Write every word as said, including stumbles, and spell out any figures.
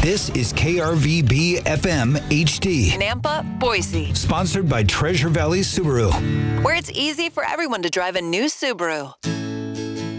This is K R V B F M H D. Nampa, Boise. Sponsored by Treasure Valley Subaru. Where it's easy for everyone to drive a new Subaru.